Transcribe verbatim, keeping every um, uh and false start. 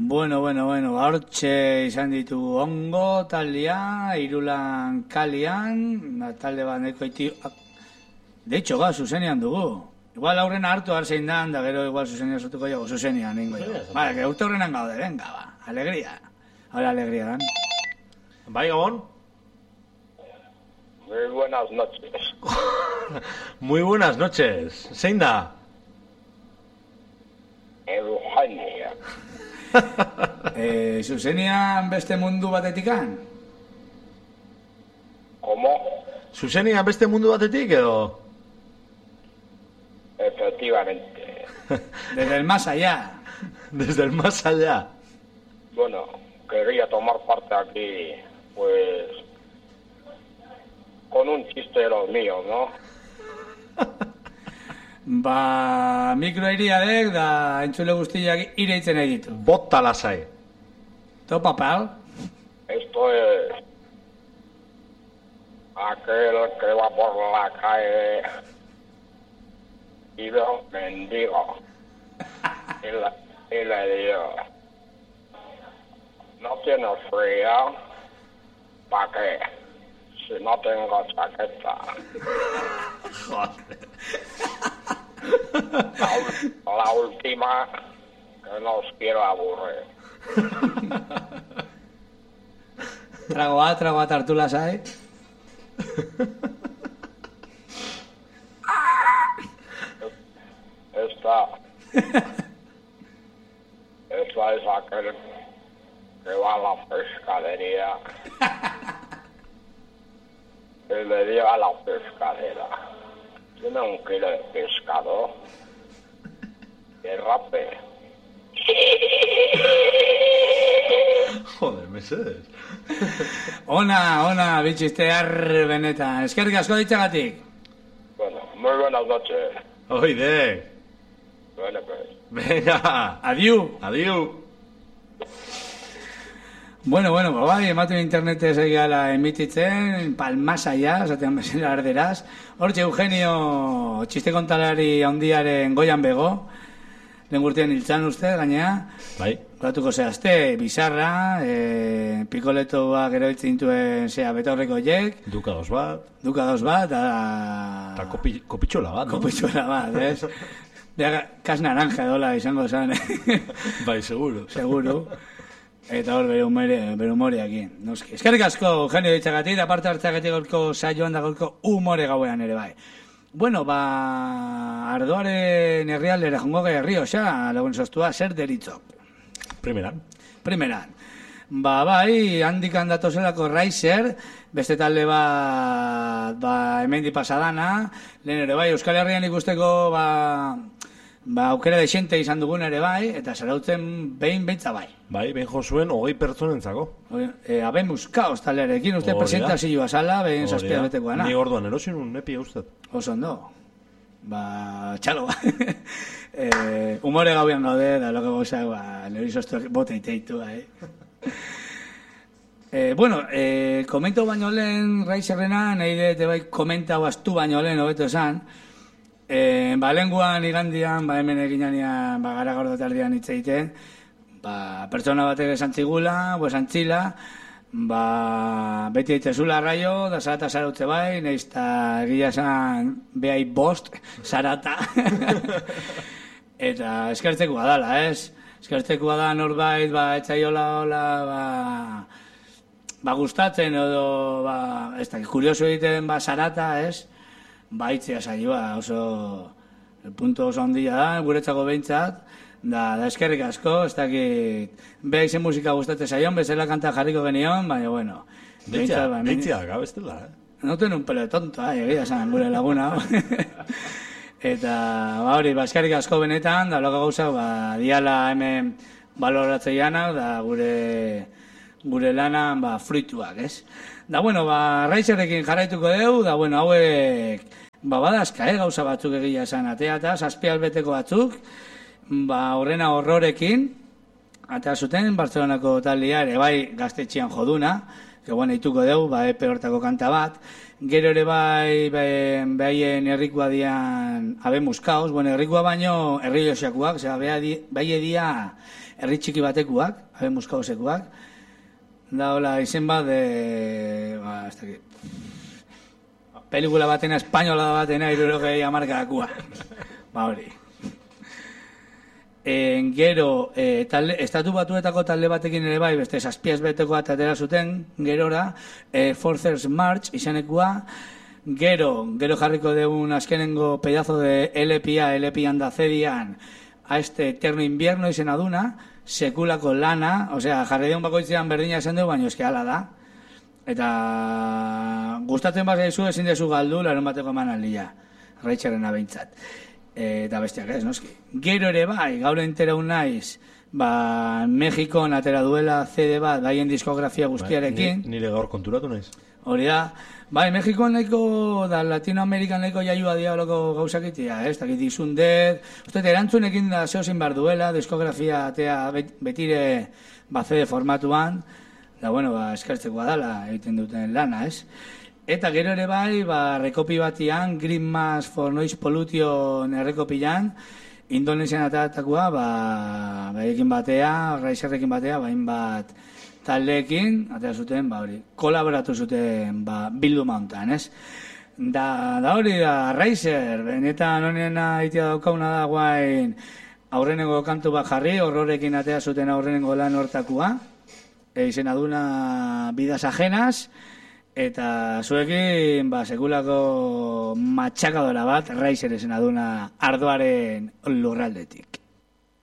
Bueno, bueno, bueno, hortxe izan ditu ongo taldea, Irulan kalian, talde bat neko iti... De hecho, ga, zuzenian dugu. Igual aurrena hartu hartzein dan, da gero igual zuzenian sortuko jago, zuzenian ningo jago. Vale, que urte horrenan gaude, venga, ba, alegría. Ahora alegría dan. Bai, Gabon? Muy buenas noches. Muy buenas noches. Zein da? Eugenia. eh, zuzenian beste mundu batetikan? ¿Cómo? Zuzenian beste mundu batetik edo? Efectivamente. Desde el más allá. Desde el más allá. Bueno, quería tomar parte aquí, pues, con un chiste de los míos, ¿no? Ba, mikroa iriadek da entzule guztiak ireitzen nahi ditu. Bota lasai. Topa, pal. Esto es aquel que va por la calle y ve a un mendigo y le, y le digo, ¿no tienes frío? ¿Para qué? Si no tengo chaqueta. Joder. La, la última, que no os quiero aburrir. Trago bat, trago bat hartu lasai. Esta, esta es aquel que va a la pescadería y le digo a la pescadera, tiene un kilo de pescado, que rape. Joder, Mercedes. Ona, ona, bitxistear benetan. Eskerrik asko ditzagatik. Bueno, muy buenas noches. Oide. Bueno, pues. Venga. Adiu. Adiu. Bueno, bueno, ba, bai, ematen internetez egala emititzen, palmas allá, esaten bezala arderaz. Hortxe, Eugenio, txiste kontalari handiaren goian bego. Lehen gurtien hiltzan uste, gainea. Bai. Horatuko zehazte, bizarra, e, pikoletoak eroitzen dituen zea betorreko jek. Duka dos bat. Duka dos bat, da... Eta kopi, kopitxola bat, no? Kopitxola bat, ez? Bea, kas naranja dola izango zan, eh? Bai, seguro. Seguro. Eta hor bere humore, bere humoreakin. Noski. Eskerrik asko, Eugenio ditzagatik, aparte hartzagatik golko saioan da golko humore gauean ere bai. Bueno, ba, ardoaren herrialdera jongo gai herrioxa, lagun sostua, zer deritzok. Primeran. Primeran. Ba, bai, handik handatozelako Raiser, beste talde bat, ba, hemendi pasadana, lehen ere bai, Euskal Herrian ikusteko, ba, ba, aukera desente izan dugun ere bai, eta zarautzen behin behitza bai. Bai, behin jo zuen hogei pertsonentzako. E, Habemos kaos talerekin, uste presentazioa sala, behin zazpia betekoa na. Ni orduan erosin un nepi usted. Oso ondo. Ba, txalo. e, humore gauean gaude, da loke gauzak, ba, nire izoztuak bota iteitu, eh? e, bueno, e, komento baino lehen, Raiserrena, nahi dut, bai, komenta astu baino lehen, hobeto esan, e, ba, lenguan igandian, ba, hemen eginanean, ba, gara gaur datardian hitz egiten, ba, pertsona batek esan txigula, bo esan txila, ba, beti eitezula raio, da zarata zarautze bai, nahizta egia esan behai bost, zarata. Eta eskertzekoa dala, ez? Eskertzekoa da norbait, ba, etxaiola, hola, ba, ba, gustatzen, edo, ba, ez da, kurioso egiten, ba, zarata, ez? Ba, itzea saioa, oso, el punto oso handia da, guretzako behintzat, da, da eskerrik asko, ez dakit, beha izen musika gustatzen zaion, bezala kanta jarriko genion, baina, bueno. Deitzea, deitzea, gabestela, eh? No ten un pelo tonto, eh, egia esan, gure laguna. Eta, ba, hori, ba, eskerrik asko benetan, da, bloka gauza, ba, diala hemen baloratzeiana, da, gure, gure lana, ba, fruituak, ez? Da, bueno, ba, Raiserrekin jarraituko deu, da, bueno, hauek, ba, badazka, eh, gauza batzuk egia esan, atea eta zazpi albeteko batzuk, ba, horrena horrorekin, eta zuten, Bartzelonako talia ere bai gaztetxean joduna, que guan eituko dugu, ba, epe hortako kanta bat. Gero ere bai, behaien herrikoa dian abe muskaos, bueno, herrikoa baino herri josiakuak, osea, bai edia herri txiki batekuak, abe muskaosekuak. Da, hola, izen bat, de, ba, ez dakit, pelikula batena, espainola batena, irurogei amarkadakua. Ba, hori. En, gero, e, talde, estatu batuetako talde batekin ere bai, beste zazpiaz beteko bat atera zuten, gerora, e, Forcers March izenekua, gero, gero jarriko degun azkenengo pedazo de L P A, L P A andazedian, a este eterno invierno izena duna, sekulako lana, osea, jarri deun bakoitzean berdina esan dugu, baina eske hala da. Eta gustatzen bat zaizu ezin dezu galdu, larun bateko eman aldia, Raitxerren abeintzat. Eta bestiak ez, noski. Gero ere bai, gaur entera naiz, ba, Mexikon atera duela C D bat, baien diskografia guztiarekin. Ba, nire gaur konturatu naiz. Hori da. Bai, Mexikon nahiko, da Latinoamerikan nahiko jaiua diaboloko gauzakitia, ez? Takit izundet, uste, erantzunekin da zeozin behar duela, diskografia atea betire ba, C D formatuan, da, bueno, ba, eskertzekoa dala egiten duten lana, ez? Eta gero ere bai, ba, rekopi batian, Green Mass for Noise Pollution errekopian, Indonesian atatakoa, ba, baiekin batea, Raizerrekin batea, bain bat taldeekin, atera zuten, ba, hori, kolaboratu zuten, ba, bilduma hontan, ez? Da, da hori da, Raizer, benetan honena itia daukauna da guain, aurrenengo kantu bat jarri, horrorekin atera zuten aurrenengo lan hortakoa, e, izena duna Vidas Ajenas, eta zuekin, ba, sekulako matxakadora bat, Raizer esena duna ardoaren lurraldetik.